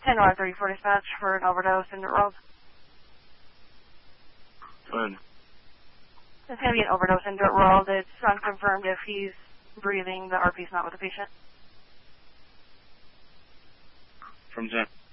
10-34 dispatch for an overdose in Road. Go ahead. It's going to be an overdose in Dirt World. It's unconfirmed if he's breathing. The RP's not with the patient. From 10.